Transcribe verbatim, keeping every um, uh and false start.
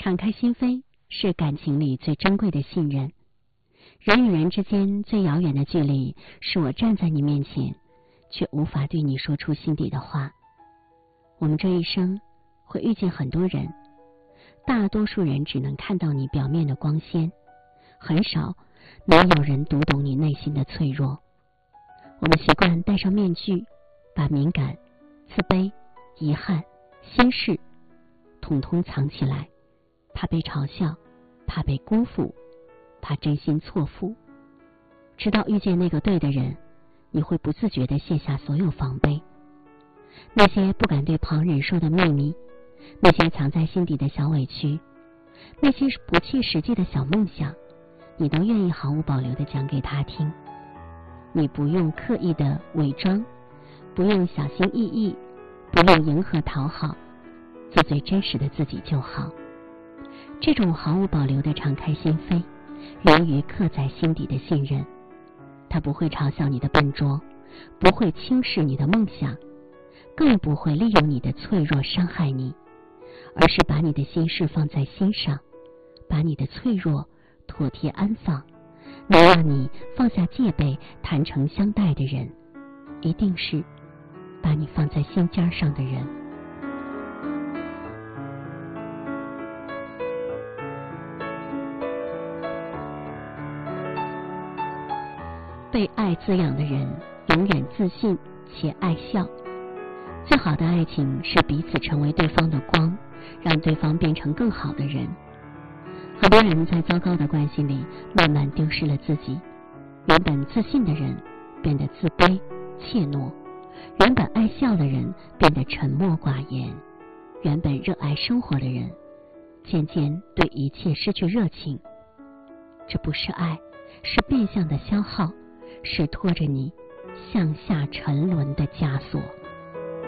敞开心扉是感情里最珍贵的信任。人与人之间最遥远的距离，是我站在你面前，却无法对你说出心底的话。我们这一生会遇见很多人，大多数人只能看到你表面的光鲜，很少能有人读懂你内心的脆弱。我们习惯戴上面具，把敏感、自卑、遗憾、心事统统藏起来，怕被嘲笑，怕被辜负，怕真心错付。直到遇见那个对的人，你会不自觉地卸下所有防备。那些不敢对旁人说的秘密，那些藏在心底的小委屈，那些不切实际的小梦想，你都愿意毫无保留地讲给他听。你不用刻意的伪装，不用小心翼翼，不用迎合讨好，做最真实的自己就好。这种毫无保留的敞开心扉，源于刻在心底的信任。他不会嘲笑你的笨拙，不会轻视你的梦想，更不会利用你的脆弱伤害你，而是把你的心事放在心上，把你的脆弱妥帖安放。能让你放下戒备，坦诚相待的人，一定是把你放在心尖上的人。被爱滋养的人，永远自信且爱笑。最好的爱情是彼此成为对方的光，让对方变成更好的人。很多人在糟糕的关系里慢慢丢失了自己，原本自信的人变得自卑怯懦，原本爱笑的人变得沉默寡言，原本热爱生活的人渐渐对一切失去热情。这不是爱，是变相的消耗，是拖着你向下沉沦的枷锁。